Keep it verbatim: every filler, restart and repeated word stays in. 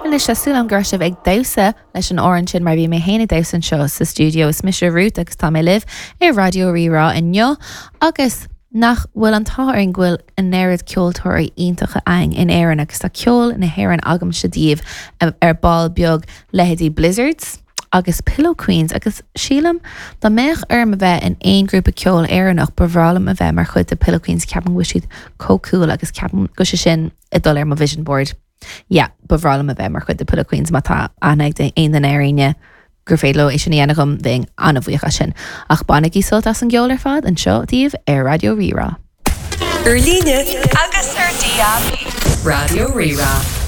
Leis tásúlam gur sibh ag damhsa leis an áran sin mar bhí mé héna damhsan seo sa stúdio is Misha Root agus tá mé libh i Radio Rirá inneo agus nach bhfuil an táing bhfuil an néad ceoltóirí iontacha ein in éireann agus tá ceol na hhéireann agam siadíomh ar ball beag leheadí Blizzards agus Pillow Queens agus sílam dá méach arm a bheith in aon grúpa ceol éireannach bhrálam a bheith mar chud de Pillow Queens ceapan wisisiad cócúil agus ceapan go sin i dul ar má vision board. Ja, bhrálam a bheith mar chud de Pillow Queens má tá anag de aon den éiríne gur féadlo é sin dhéanagam bhíon anna bhuicha sin. Ach bannaí sult as an geol ar fad an seo tíomh ar Radio Rirá. Ar líne agus ar D A B. Radio Rirá.